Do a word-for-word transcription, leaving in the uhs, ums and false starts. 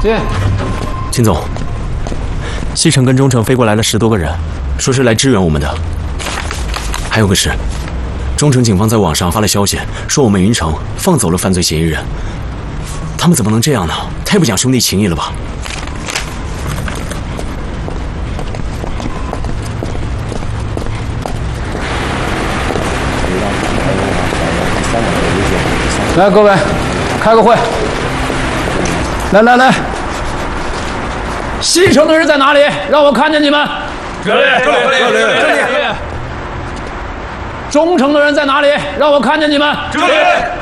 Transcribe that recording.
进。 秦总，西城跟中城飞过来了十多个人，说是来支援我们的。还有个事，中城警方在网上发了消息，说我们云城放走了犯罪嫌疑人。他们怎么能这样呢？太不讲兄弟情义了吧！ 来，各位，开个会。来来来，西城的人在哪里？让我看见你们。 这里，这里，这里，这里。 中城的人在哪里？让我看见你们。 这里。